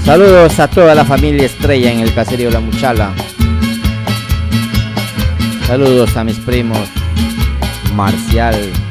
Saludos a toda la familia Estrella en el caserío La Muchala. Saludos a mis primos Marcial,